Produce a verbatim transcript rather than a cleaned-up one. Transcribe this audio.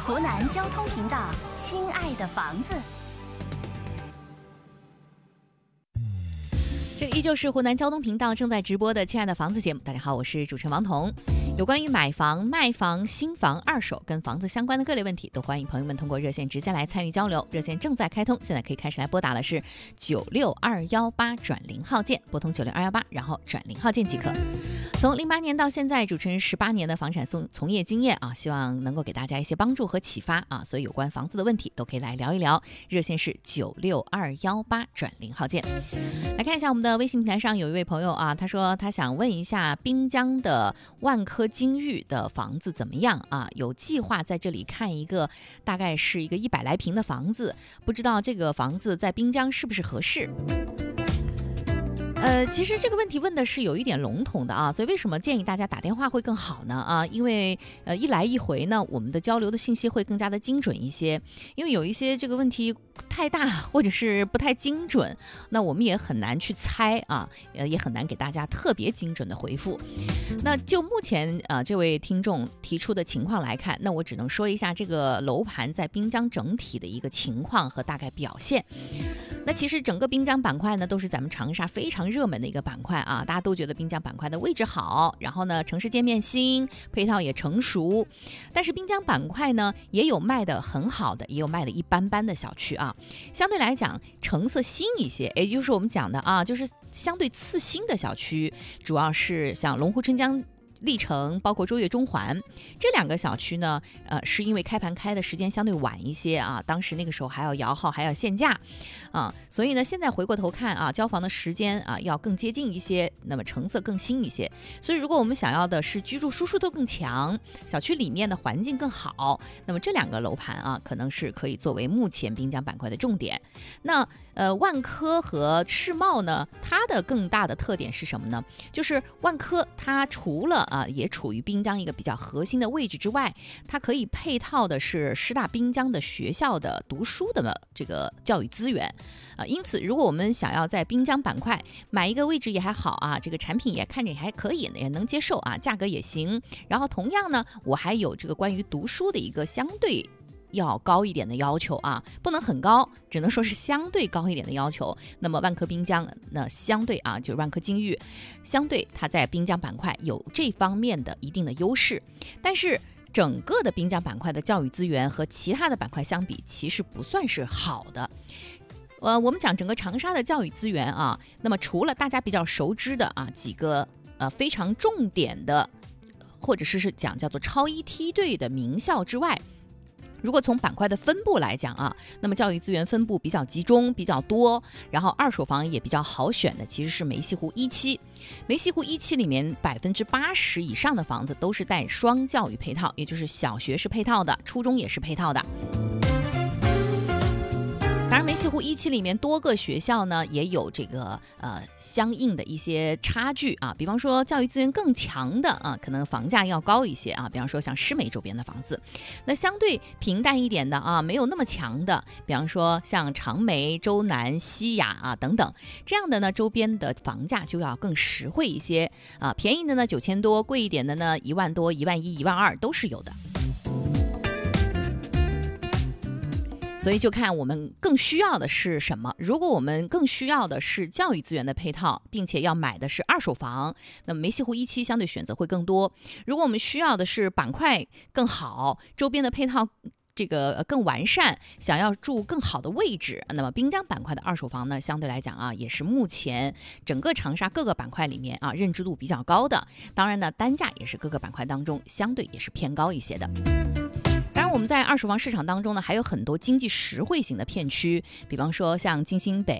湖南交通频道，亲爱的房子。 这依旧是湖南交通频道正在直播的《亲爱的房子》节目。大家好，我是主持人王彤。有关于买房、卖房、新房、二手跟房子相关的各类问题，都欢迎朋友们通过热线直接来参与交流。热线正在开通，现在可以开始来拨打了，是九六二幺八转零号键，拨通九六二幺八，然后转零号键即可。从零八年到现在，主持人十八年的房产从从业经验啊，希望能够给大家一些帮助和启发啊，所以有关房子的问题都可以来聊一聊。热线是九六二幺八转零号键。来看一下我们的微信平台上有一位朋友啊，他说他想问一下滨江的万科金域的房子怎么样啊？有计划在这里看一个，大概是一个一百来平的房子，不知道这个房子在滨江是不是合适？呃，其实这个问题问的是有一点笼统的啊，所以为什么建议大家打电话会更好呢？啊，因为呃一来一回呢，我们的交流的信息会更加的精准一些。因为有一些这个问题太大或者是不太精准，那我们也很难去猜啊，呃也很难给大家特别精准的回复。那就目前啊、呃、这位听众提出的情况来看，那我只能说一下这个楼盘在滨江整体的一个情况和大概表现。那其实整个滨江板块呢，都是咱们长沙非常热门的一个板块啊，大家都觉得滨江板块的位置好，然后呢，城市界面新，配套也成熟。但是滨江板块呢，也有卖的很好的，也有卖的一般般的小区啊。相对来讲，成色新一些，也就是我们讲的啊，就是相对次新的小区，主要是像龙湖春江、历城，包括周越中环这两个小区呢，呃，是因为开盘开的时间相对晚一些啊，当时那个时候还要摇号，还要限价啊，所以呢，现在回过头看啊，交房的时间啊要更接近一些，那么成色更新一些。所以，如果我们想要的是居住舒适度更强，小区里面的环境更好，那么这两个楼盘啊，可能是可以作为目前滨江板块的重点。那呃，万科和世茂呢，它的更大的特点是什么呢？就是万科它除了啊，也处于滨江一个比较核心的位置之外，它可以配套的是师大滨江的学校的读书的这个教育资源啊。因此，如果我们想要在滨江板块买一个位置也还好啊，这个产品也看着也还可以，也能接受啊，价格也行。然后同样呢，我还有这个关于读书的一个相对要高一点的要求啊，不能很高，只能说是相对高一点的要求。那么万科滨江那相对啊，就是万科金域，相对它在滨江板块有这方面的一定的优势，但是整个的滨江板块的教育资源和其他的板块相比，其实不算是好的。呃，我们讲整个长沙的教育资源啊，那么除了大家比较熟知的啊几个呃非常重点的，或者是是讲叫做超一梯队的名校之外，如果从板块的分布来讲啊，那么教育资源分布比较集中、比较多，然后二手房也比较好选的，其实是梅溪湖一期。梅溪湖一期里面百分之八十以上的房子都是带双教育配套，也就是小学是配套的，初中也是配套的。当然，梅溪湖一期里面多个学校呢也有这个呃相应的一些差距啊，比方说教育资源更强的啊，可能房价要高一些啊，比方说像诗梅周边的房子，那相对平淡一点的啊，没有那么强的，比方说像长梅、周南、西雅啊等等，这样的呢周边的房价就要更实惠一些啊，便宜的呢九千多，贵一点的呢一万多、一万一、一万二都是有的。所以就看我们更需要的是什么。如果我们更需要的是教育资源的配套，并且要买的是二手房，那么梅溪湖一期相对选择会更多。如果我们需要的是板块更好，周边的配套这个更完善，想要住更好的位置，那么滨江板块的二手房呢，相对来讲啊，也是目前整个长沙各个板块里面啊认知度比较高的。当然呢，单价也是各个板块当中相对也是偏高一些的。当然，我们在二手房市场当中呢，还有很多经济实惠型的片区，比方说像金星北